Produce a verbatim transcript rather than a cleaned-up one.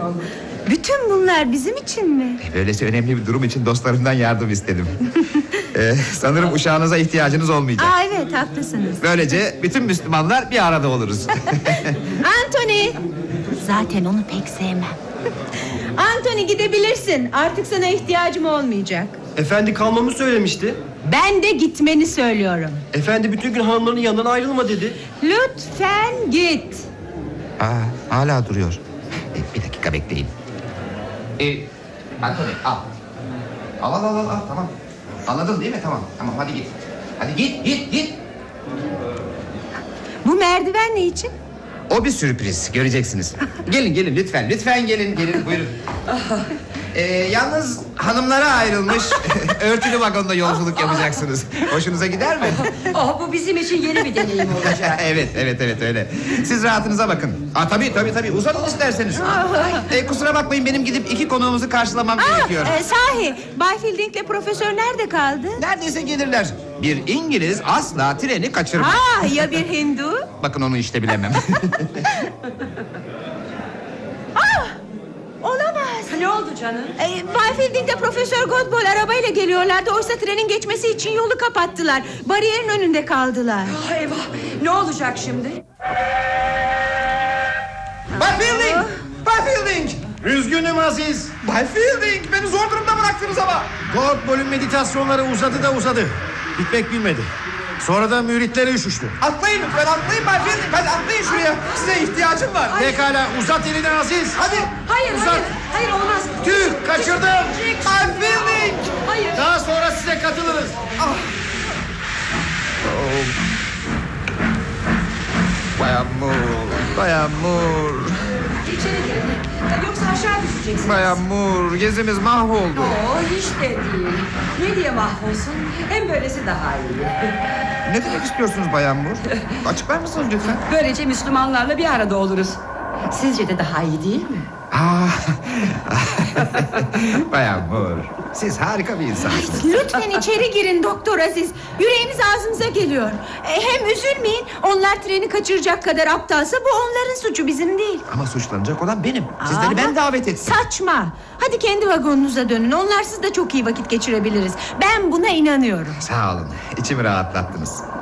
Bütün bunlar bizim için mi? Böylesi önemli bir durum için dostlarımdan yardım istedim. ee, Sanırım uşağınıza ihtiyacınız olmayacak. Aa, evet haklısınız. Böylece bütün Müslümanlar bir arada oluruz. Anthony. Zaten onu pek sevmem. Anthony, gidebilirsin. Artık sana ihtiyacım olmayacak. Efendi kalmamı söylemişti. Ben de gitmeni söylüyorum. Efendi bütün gün hanımların yanından ayrılma dedi. Lütfen git. Aa, hala duruyor. Ee, bir dakika bekleyin. Ee, Anthony al. Al al al al al, tamam. Anladın değil mi? Tamam tamam, hadi git. Hadi git git git. Bu merdiven ne için? O bir sürpriz, göreceksiniz. Gelin gelin lütfen, lütfen gelin gelin, buyurun. Ee, yalnız hanımlara ayrılmış örtülü vagonda yolculuk yapacaksınız. Hoşunuza gider mi? Oh, bu bizim için yeni bir deneyim olacak. Evet evet evet öyle. Siz rahatınıza bakın. Aa, tabii tabii tabii, uzatın isterseniz. ee, kusura bakmayın, benim gidip iki konuğumuzu karşılamam Aa, gerekiyor. e, sahi Bay Fielding'le profesör nerede kaldı? Neredeyse gelirler. Bir İngiliz asla treni kaçırmaz. Aa, ya bir Hindu? Bakın onu işte bilemem. Aa, olamaz. Ne oldu canım? Ee, Bay Fielding'le Profesör Godball arabayla geliyorlardı. Oysa trenin geçmesi için yolu kapattılar. Bariyerin önünde kaldılar. Ah, eyvah, ne olacak şimdi? Bay Fielding! Bay Fielding! Üzgünüm Aziz. Bay Fielding! Beni zor durumda bıraktınız ama. Godball'ün meditasyonları uzadı da uzadı. Bitmek bilmedi. Sonra da müritleri üşüştü. Atlayın lütfen, atlayın Bay Fielding. Hadi atlayın şuraya. Size ihtiyacım var. Pekala, uzat elini Aziz. Hadi. Hayır, Uzat. hayır, hayır olmaz. Tüh, kaçırdım. Bay Fielding! Hayır. Daha sonra size katılırız. Bayan Moore, Bayan Moore, İçeri girin. Yoksa aşağı düşeceksiniz. Bayan Moore, gezimiz mahvoldu. Oo, hiç de değil. Ne diye mahvolsun? Hem böylesi daha iyi. Ne demek istiyorsunuz Bayan Moore? Açıklar mısınız lütfen? Böylece Müslümanlarla bir arada oluruz. Sizce de daha iyi değil mi? Ah. Bayan Moore, siz harika bir insansınız. Lütfen içeri girin Doktor Aziz. Yüreğimiz ağzımıza geliyor. E, hem üzülmeyin. Onlar treni kaçıracak kadar aptalsa bu onların suçu, bizim değil. Ama suçlanacak olan benim. Sizleri Aa, ben davet ettim. Saçma. Hadi kendi vagonunuza dönün. Onlarsız da çok iyi vakit geçirebiliriz. Ben buna inanıyorum. Sağ olun, içimi rahatlattınız.